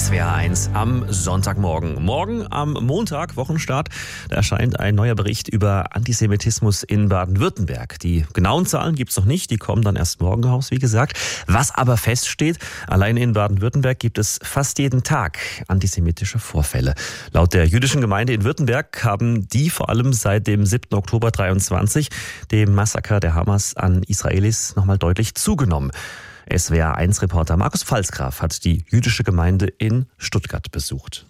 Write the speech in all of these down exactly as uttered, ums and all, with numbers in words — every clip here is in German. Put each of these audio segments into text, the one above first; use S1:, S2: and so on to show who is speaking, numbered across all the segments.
S1: S W R eins am Sonntagmorgen. Morgen am Montag, Wochenstart, da erscheint ein neuer Bericht über Antisemitismus in Baden-Württemberg. Die genauen Zahlen gibt's noch nicht, die kommen dann erst morgen raus, wie gesagt. Was aber feststeht, allein in Baden-Württemberg gibt es fast jeden Tag antisemitische Vorfälle. Laut der jüdischen Gemeinde in Württemberg haben die vor allem seit dem siebten Oktober dreiundzwanzig, dem Massaker der Hamas an Israelis, nochmal deutlich zugenommen. S W R eins Reporter Markus Pfalzgraf hat die jüdische Gemeinde in Stuttgart besucht.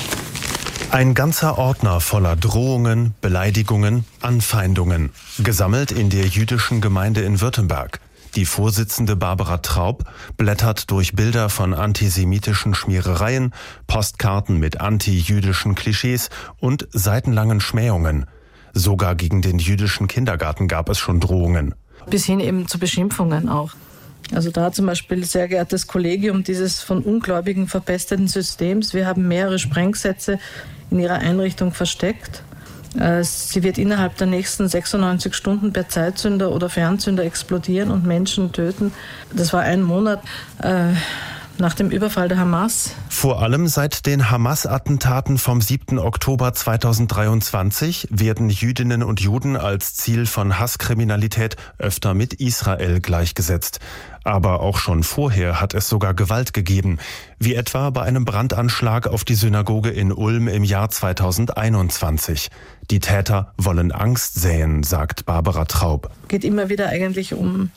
S2: Ein ganzer Ordner voller Drohungen, Beleidigungen, Anfeindungen, gesammelt in der jüdischen Gemeinde in Württemberg. Die Vorsitzende Barbara Traub blättert durch Bilder von antisemitischen Schmierereien, Postkarten mit anti-jüdischen Klischees und seitenlangen Schmähungen. Sogar gegen den jüdischen Kindergarten gab es schon Drohungen.
S3: Bis hin eben zu Beschimpfungen auch. Also da zum Beispiel, sehr geehrtes Kollegium dieses von Ungläubigen verpesteten Systems, wir haben mehrere Sprengsätze in ihrer Einrichtung versteckt. Sie wird innerhalb der nächsten sechsundneunzig Stunden per Zeitzünder oder Fernzünder explodieren und Menschen töten. Das war ein Monat äh, nach dem Überfall der Hamas.
S2: Vor allem seit den Hamas-Attentaten vom siebten Oktober zweitausenddreiundzwanzig werden Jüdinnen und Juden als Ziel von Hasskriminalität öfter mit Israel gleichgesetzt. Aber auch schon vorher hat es sogar Gewalt gegeben, wie etwa bei einem Brandanschlag auf die Synagoge in Ulm im Jahr zweitausendeinundzwanzig. Die Täter wollen Angst säen, sagt Barbara Traub.
S3: Geht immer wieder eigentlich um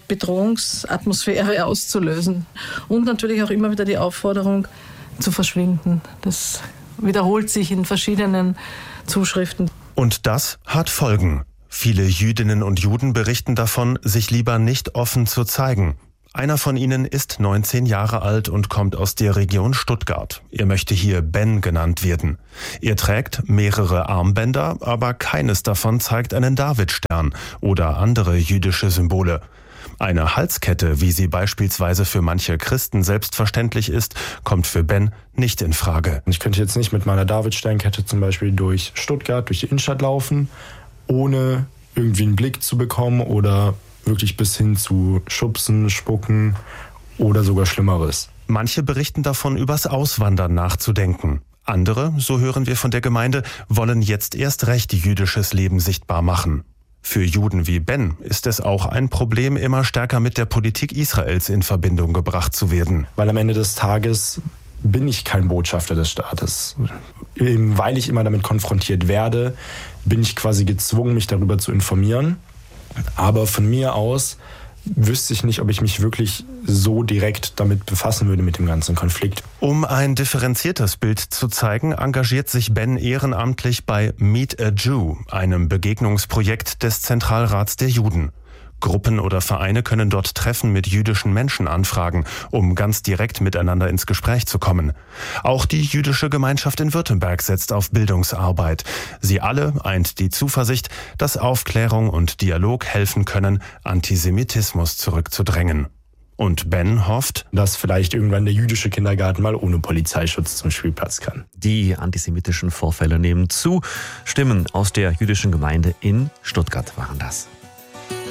S3: Bedrohungsatmosphäre auszulösen und natürlich auch immer wieder die Aufforderung zu verschwinden. Das wiederholt sich in verschiedenen Zuschriften.
S2: Und das hat Folgen. Viele Jüdinnen und Juden berichten davon, sich lieber nicht offen zu zeigen. Einer von ihnen ist neunzehn Jahre alt und kommt aus der Region Stuttgart. Er möchte hier Ben genannt werden. Er trägt mehrere Armbänder, aber keines davon zeigt einen Davidstern oder andere jüdische Symbole. Eine Halskette, wie sie beispielsweise für manche Christen selbstverständlich ist, kommt für Ben nicht in Frage.
S4: Ich könnte jetzt nicht mit meiner Davidsternkette zum Beispiel durch Stuttgart, durch die Innenstadt laufen, ohne irgendwie einen Blick zu bekommen oder wirklich bis hin zu Schubsen, Spucken oder sogar Schlimmeres.
S2: Manche berichten davon, übers Auswandern nachzudenken. Andere, so hören wir von der Gemeinde, wollen jetzt erst recht jüdisches Leben sichtbar machen. Für Juden wie Ben ist es auch ein Problem, immer stärker mit der Politik Israels in Verbindung gebracht zu werden.
S4: Weil am Ende des Tages bin ich kein Botschafter des Staates. Eben weil ich immer damit konfrontiert werde, bin ich quasi gezwungen, mich darüber zu informieren. Aber von mir aus wüsste ich nicht, ob ich mich wirklich so direkt damit befassen würde mit dem ganzen Konflikt.
S2: Um ein differenziertes Bild zu zeigen, engagiert sich Ben ehrenamtlich bei Meet a Jew, einem Begegnungsprojekt des Zentralrats der Juden. Gruppen oder Vereine können dort Treffen mit jüdischen Menschen anfragen, um ganz direkt miteinander ins Gespräch zu kommen. Auch die jüdische Gemeinschaft in Württemberg setzt auf Bildungsarbeit. Sie alle eint die Zuversicht, dass Aufklärung und Dialog helfen können, Antisemitismus zurückzudrängen. Und Ben hofft,
S4: dass vielleicht irgendwann der jüdische Kindergarten mal ohne Polizeischutz zum Spielplatz kann.
S1: Die antisemitischen Vorfälle nehmen zu. Stimmen aus der jüdischen Gemeinde in Stuttgart waren das.